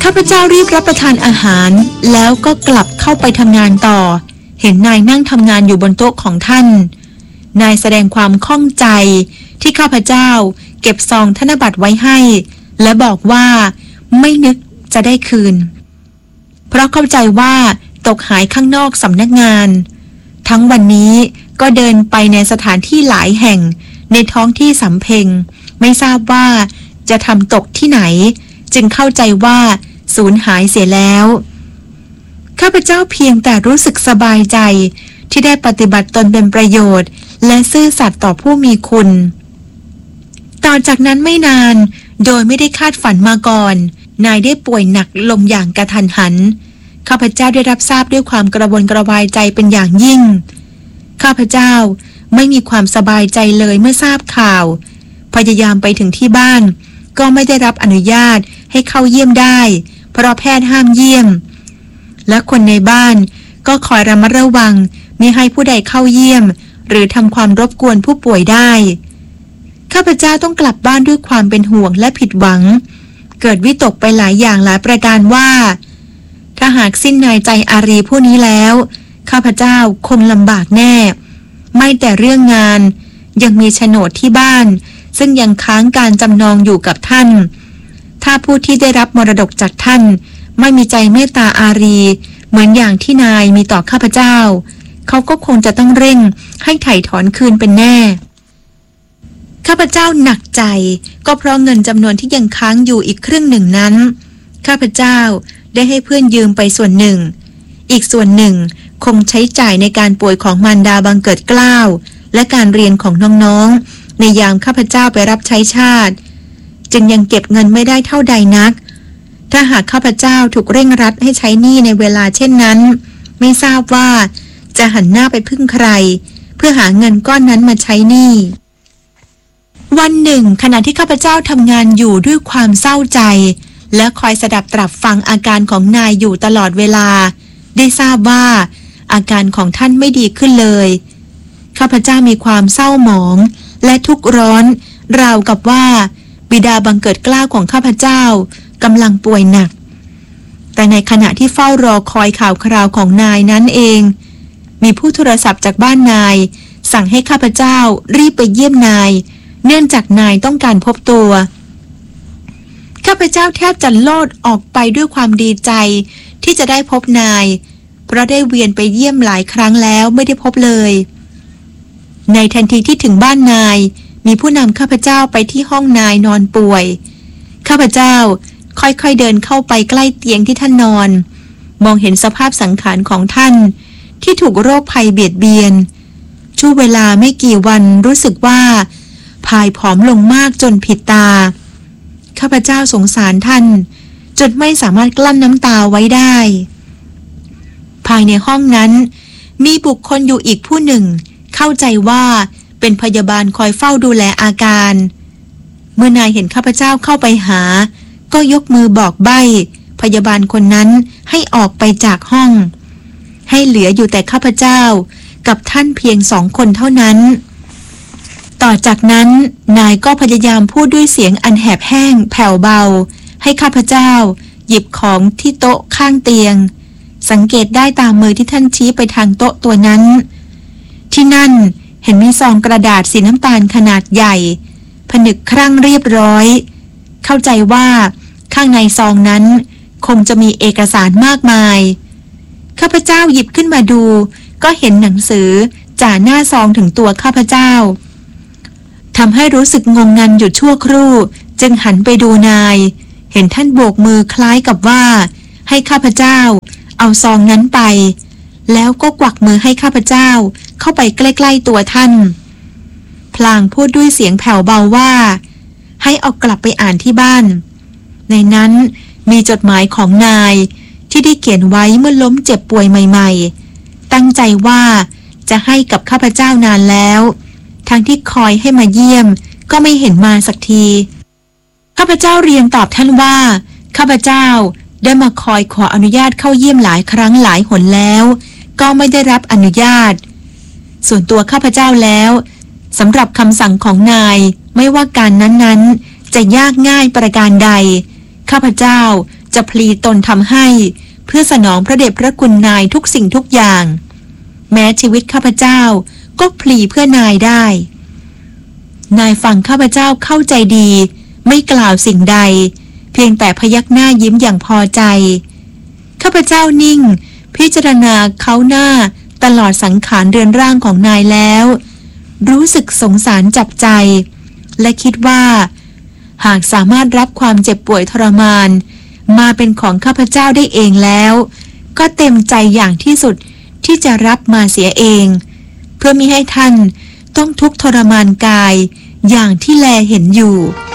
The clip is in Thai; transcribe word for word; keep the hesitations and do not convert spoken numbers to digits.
าพเจ้ารีบรับประทานอาหารแล้วก็กลับเข้าไปทำงานต่อเห็นนายนั่งทำงานอยู่บนโต๊ะของท่านนายแสดงความข้องใจที่ข้าพเจ้าเก็บซองธนบัตรไว้ให้และบอกว่าไม่นึกจะได้คืนเพราะเข้าใจว่าตกหายข้างนอกสำนักงานทั้งวันนี้ก็เดินไปในสถานที่หลายแห่งในท้องที่สำเพ็งไม่ทราบว่าจะทำตกที่ไหนจึงเข้าใจว่าสูญหายเสียแล้วข้าพเจ้าเพียงแต่รู้สึกสบายใจที่ได้ปฏิบัติตนเป็นประโยชน์และซื่อสัตย์ต่อผู้มีคุณต่อจากนั้นไม่นานโดยไม่ได้คาดฝันมาก่อนนายได้ป่วยหนักลงอย่างกระทันหันข้าพเจ้าได้รับทราบด้วยความกระวนกระวายใจเป็นอย่างยิ่งข้าพเจ้าไม่มีความสบายใจเลยเมื่อทราบข่าวพยายามไปถึงที่บ้านก็ไม่ได้รับอนุญาตให้เข้าเยี่ยมได้เพราะแพทย์ห้ามเยี่ยมและคนในบ้านก็คอยระมัดระวังมิให้ผู้ใดเข้าเยี่ยมหรือทำความรบกวนผู้ป่วยได้ข้าพเจ้าต้องกลับบ้านด้วยความเป็นห่วงและผิดหวังเกิดวิตกไปหลายอย่างหลายประการว่าถ้าหากสิ้นนายใจอารีผู้นี้แล้วข้าพเจ้าคงลำบากแน่ไม่แต่เรื่องงานยังมีโฉนดที่บ้านซึ่งยังค้างการจำนองอยู่กับท่านถ้าผู้ที่ได้รับมรดกจากท่านไม่มีใจเมตตาอารีเหมือนอย่างที่นายมีต่อข้าพเจ้าเขาก็คงจะต้องเร่งให้ไถ่ถอนคืนเป็นแน่ข้าพเจ้าหนักใจก็เพราะเงินจำนวนที่ยังค้างอยู่อีกครึ่งหนึ่งนั้นข้าพเจ้าได้ให้เพื่อนยืมไปส่วนหนึ่งอีกส่วนหนึ่งคงใช้จ่ายในการป่วยของมารดาบังเกิดเกล้าและการเรียนของน้องๆในยามข้าพเจ้าไปรับใช้ชาติจึงยังเก็บเงินไม่ได้เท่าใดนักถ้าหากข้าพเจ้าถูกเร่งรัดให้ใช้หนี้ในเวลาเช่นนั้นไม่ทราบว่าจะหันหน้าไปพึ่งใครเพื่อหาเงินก้อนนั้นมาใช้หนี้วันหนึ่งขณะที่ข้าพเจ้าทำงานอยู่ด้วยความเศร้าใจและคอยสดับตรับฟังอาการของนายอยู่ตลอดเวลาได้ทราบว่าอาการของท่านไม่ดีขึ้นเลยข้าพเจ้ามีความเศร้าหมองและทุกข์ร้อนราวกับว่าบิดาบังเกิดเกล้าของข้าพเจ้ากำลังป่วยหนักแต่ในขณะที่เฝ้ารอคอยข่าวคราวของนายนั้นเองมีผู้โทรศัพท์จากบ้านนายสั่งให้ข้าพเจ้ารีบไปเยี่ยมนายเนื่องจากนายต้องการพบตัวข้าพเจ้าแทบจะโลดออกไปด้วยความดีใจที่จะได้พบนายเพราะได้เวียนไปเยี่ยมหลายครั้งแล้วไม่ได้พบเลยในทันทีที่ถึงบ้านนายมีผู้นำข้าพเจ้าไปที่ห้องนายนอนป่วยข้าพเจ้าค่อยๆเดินเข้าไปใกล้เตียงที่ท่านนอนมองเห็นสภาพสังขารของท่านที่ถูกโรคภัยเบียดเบียนช่วงเวลาไม่กี่วันรู้สึกว่าพายผอมลงมากจนผิดตาข้าพเจ้าสงสารท่านจนไม่สามารถกลั้นน้ำตาไว้ได้ภายในห้องนั้นมีบุคคลอยู่อีกผู้หนึ่งเข้าใจว่าเป็นพยาบาลคอยเฝ้าดูแลอาการเมื่อนายเห็นข้าพเจ้าเข้าไปหาก็ยกมือบอกใบ้พยาบาลคนนั้นให้ออกไปจากห้องให้เหลืออยู่แต่ข้าพเจ้ากับท่านเพียงสองคนเท่านั้นต่อจากนั้นนายก็พยายามพูดด้วยเสียงอันแหบแห้งแผ่วเบาให้ข้าพเจ้าหยิบของที่โต๊ะข้างเตียงสังเกตได้ตามมือที่ท่านชี้ไปทางโต๊ะตัวนั้นที่นั่นเห็นมีซองกระดาษสีน้ำตาลขนาดใหญ่ผนึกครั่งเรียบร้อยเข้าใจว่าข้างในซองนั้นคงจะมีเอกสารมากมายข้าพเจ้าหยิบขึ้นมาดูก็เห็นหนังสือจ่าหน้าซองถึงตัวข้าพเจ้าทำให้รู้สึกงงงันอยู่ชั่วครู่จึงหันไปดูนายเห็นท่านโบกมือคล้ายกับว่าให้ข้าพเจ้าเอาซองนั้นไปแล้วก็กวักมือให้ข้าพเจ้าเข้าไปใกล้ๆตัวท่านพลางพูดด้วยเสียงแผ่วเบาว่าให้เอากลับไปอ่านที่บ้านในนั้นมีจดหมายของนายที่ได้เขียนไว้เมื่อล้มเจ็บป่วยใหม่ๆตั้งใจว่าจะให้กับข้าพเจ้านานแล้วทั้งที่คอยให้มาเยี่ยมก็ไม่เห็นมาสักทีข้าพเจ้าเรียนตอบท่านว่าข้าพเจ้าได้มาคอยขออนุญาตเข้าเยี่ยมหลายครั้งหลายหนแล้วก็ไม่ได้รับอนุญาตส่วนตัวข้าพเจ้าแล้วสำหรับคำสั่งของนายไม่ว่าการนั้นๆจะยากง่ายประการใดข้าพเจ้าจะพลีตนทำให้เพื่อสนองพระเดชพระคุณนายทุกสิ่งทุกอย่าง แม้ชีวิตข้าพเจ้าก็พลีเพื่อนายได้นายฟังข้าพเจ้าเข้าใจดีไม่กล่าวสิ่งใดเพียงแต่พยักหน้ายิ้มอย่างพอใจข้าพเจ้านิ่งพิจารณาเขาหน้าตลอดสังขารเรือนร่างของนายแล้วรู้สึกสงสารจับใจและคิดว่าหากสามารถรับความเจ็บป่วยทรมานมาเป็นของข้าพเจ้าได้เองแล้วก็เต็มใจอย่างที่สุดที่จะรับมาเสียเองเพื่อมิให้ท่านต้องทุกข์ทรมานกายอย่างที่แลเห็นอยู่